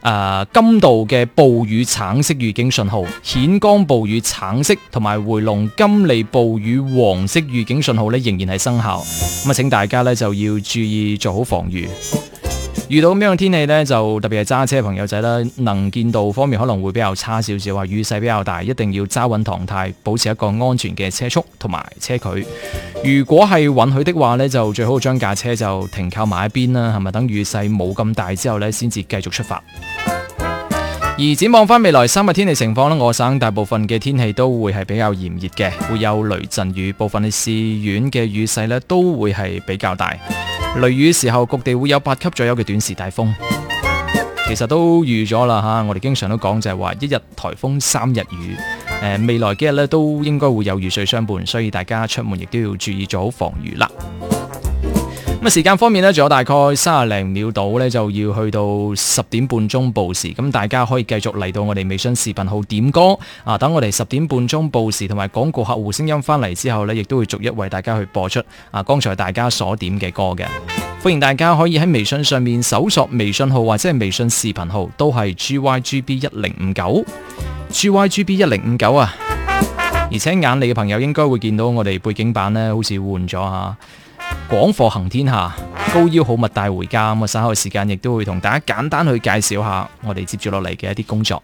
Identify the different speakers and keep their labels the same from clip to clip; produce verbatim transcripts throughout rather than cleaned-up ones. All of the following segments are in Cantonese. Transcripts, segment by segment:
Speaker 1: 呃、金度嘅暴雨橙色預警信號、顯光暴雨橙色同埋回龍金利暴雨黃色預警信號咧仍然係生效。咁啊，請大家咧就要注意做好防禦。遇到咁樣嘅天氣呢，就特別係揸車嘅朋友仔啦，能見度方面可能會比較差少少啊，雨勢比較大，一定要揸穩狀態，保持一個安全嘅車速同埋車距。如果係允許的話呢，就最好將架車就停靠埋一邊啦，係咪？等雨勢冇咁大之後呢，先至繼續出發。而展望翻未來三日天氣情況呢，我省大部分嘅天氣都會係比較炎熱嘅，會有雷陣雨，部分嘅市縣嘅雨勢呢都會係比較大。雷雨時候，局地會有八級左右嘅短時大風，其實都預咗啦吓。我哋經常都講就係話一日颱風三日雨，誒、呃、未來幾日咧都應該會有雨水相伴，所以大家出門亦都要注意做好防禦啦。咁啊，時間方面呢，仲有大概三十零秒到呢，就要去到十點半鐘報時。咁大家可以繼續嚟到我哋微信視頻號點歌啊。等我哋十點半鐘報時同埋廣告客戶聲音翻嚟之後呢，亦都會逐一為大家去播出啊剛才大家所點嘅歌嘅。歡迎大家可以喺微信上面搜索微信號或者係微信視頻號，都係 G Y G B 一零五九 G Y G B 一零五九啊。而且眼利嘅朋友應該會見到我哋背景板呢，好似換咗吓。廣貨行天下，高腰好物帶回家。咁啊，稍後時間亦都會同大家簡單去介紹下我哋接住落嚟嘅一啲工作。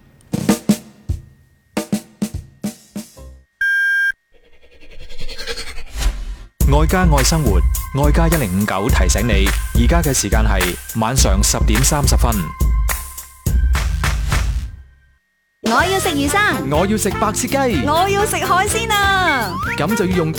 Speaker 2: 愛家愛生活，愛家一零五九提醒你，而家嘅時間係晚上十點三十分。
Speaker 3: 我要食魚生，
Speaker 1: 我要食白切雞，
Speaker 3: 我要食海鮮啊！
Speaker 1: 咁就要用